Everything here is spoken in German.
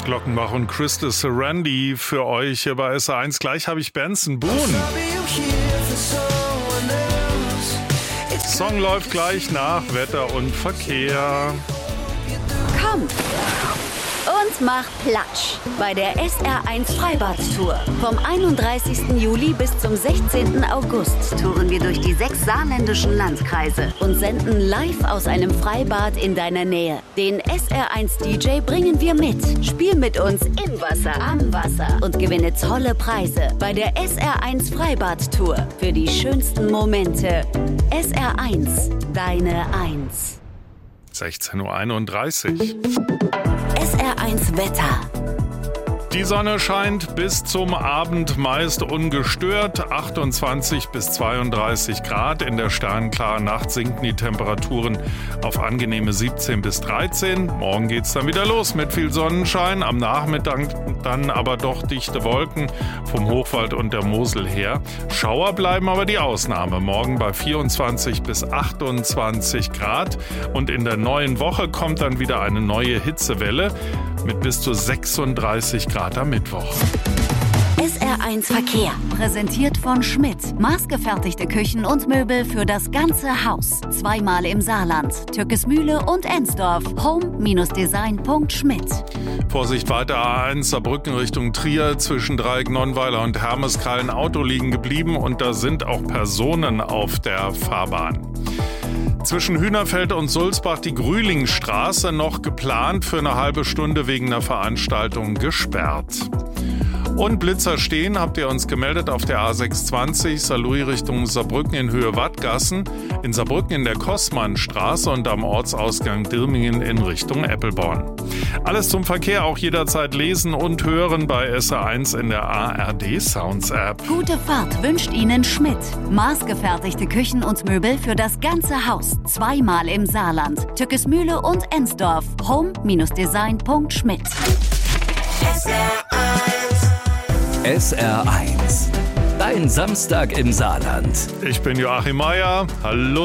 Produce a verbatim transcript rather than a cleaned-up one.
Glockenbach und Crystal Sarandon für euch hier bei S R eins. Gleich habe ich Benson Boone. Song läuft gleich nach Wetter und Verkehr. Komm und mach Platsch bei der S R eins Freibad-Tour. Vom einunddreißigsten Juli bis zum sechzehnten August touren wir durch die sechs saarländischen Landkreise und senden live aus einem Freibad in deiner Nähe. Den S R eins D J bringen wir mit. Spiel mit uns im Wasser, am Wasser und gewinne tolle Preise bei der S R eins Freibad-Tour. Für die schönsten Momente. S R eins, deine Eins. sechzehn Uhr einunddreißig. S R eins Wetter. Die Sonne scheint bis zum Abend meist ungestört. achtundzwanzig bis zweiunddreißig Grad. In der sternklaren Nacht sinken die Temperaturen auf angenehme siebzehn bis dreizehn. Morgen geht's dann wieder los mit viel Sonnenschein. Am Nachmittag dann aber doch dichte Wolken vom Hochwald und der Mosel her. Schauer bleiben aber die Ausnahme. Morgen bei vierundzwanzig bis achtundzwanzig Grad. Und in der neuen Woche kommt dann wieder eine neue Hitzewelle mit bis zu sechsunddreißig Grad am Mittwoch. S R eins Verkehr, präsentiert von Schmidt. Maßgefertigte Küchen und Möbel für das ganze Haus. Zweimal im Saarland, Türkesmühle und Ensdorf. home Design Punkt schmidt. Vorsicht weiter A eins Saarbrücken Richtung Trier. Zwischen Dreieck Nonnweiler und Hermeskeil ein Auto liegen geblieben und da sind auch Personen auf der Fahrbahn. Zwischen Hühnerfeld und Sulzbach die Grühlingstraße noch geplant für eine halbe Stunde wegen einer Veranstaltung gesperrt. Und Blitzer stehen, habt ihr uns gemeldet, auf der A sechshundertzwanzig, Saarlouis Richtung Saarbrücken in Höhe Wattgassen, in Saarbrücken in der Kossmannstraße und am Ortsausgang Dirmingen in Richtung Eppelborn. Alles zum Verkehr auch jederzeit lesen und hören bei S R eins in der A R D Sounds App. Gute Fahrt wünscht Ihnen Schmidt. Maßgefertigte Küchen und Möbel für das ganze Haus. Zweimal im Saarland, Türkesmühle und Ensdorf. home Design Punkt schmidt. S R eins. S R eins. Dein Samstag im Saarland. Ich bin Joachim Meier. Hallo.